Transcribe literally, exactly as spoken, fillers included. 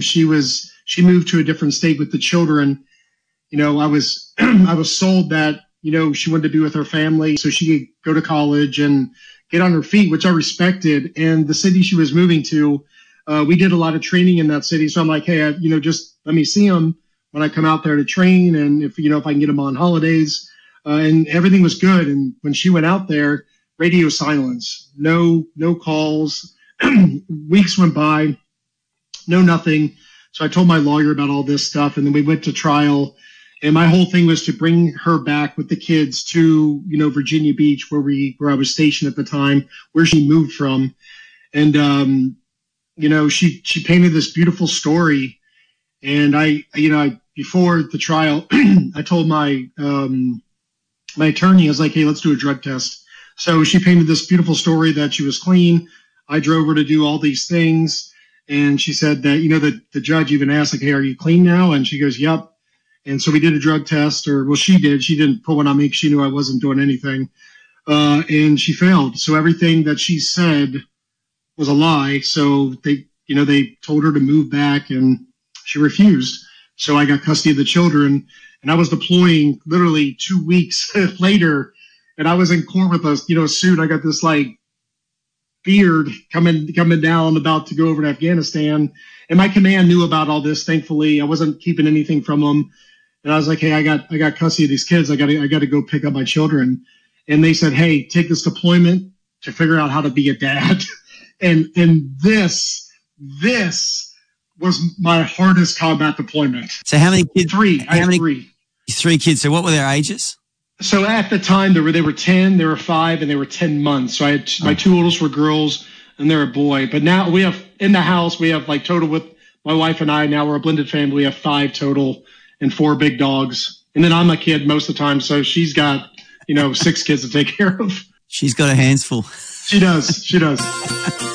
She was, she moved to a different state with the children. You know, I was, I was sold that, you know, she wanted to be with her family so she could go to college and get on her feet, which I respected. And the city she was moving to, uh, we did a lot of training in that city. So I'm like, hey, I, you know, just let me see them when I come out there to train. And if, you know, if I can get them on holidays, uh, and everything was good. And when she went out there, radio silence, no, no calls, weeks went by, no nothing. So I told my lawyer about all this stuff, and then we went to trial. And my whole thing was to bring her back with the kids to, you know, Virginia Beach, where we, where I was stationed at the time, where she moved from. And, um, you know, she, she painted this beautiful story. And I, you know, I, before the trial, I told my, um, my attorney, I was like, hey, let's do a drug test. So she painted this beautiful story that she was clean. I drove her to do all these things. And she said that, you know, the, the judge even asked, like, hey, are you clean now? And she goes, yep. And so we did a drug test, or, well, she did. She didn't put one on me because she knew I wasn't doing anything. Uh, and she failed. So everything that she said was a lie. So they, you know, they told her to move back, and she refused. So I got custody of the children, and I was deploying literally two weeks later, and I was in court with a, you know, suit. I got this like beard coming, coming down, about to go over to Afghanistan. And my command knew about all this. Thankfully, I wasn't keeping anything from them. And I was like, hey, I got, I got custody of these kids. I got to, I got to go pick up my children. And they said, hey, take this deployment to figure out how to be a dad. and, and this, this was my hardest combat deployment. So how many kids? Three. I how had many, three. Three kids. So what were their ages? So at the time, they were, they were ten, they were five, and they were ten months. So I had, my two oldest were girls, and they're a boy. But now we have, in the house, we have like total with my wife and I, now we're a blended family. We have five total and four big dogs. And then I'm a kid most of the time. So she's got, you know, six kids to take care of. She's got her hands full. She does. She does.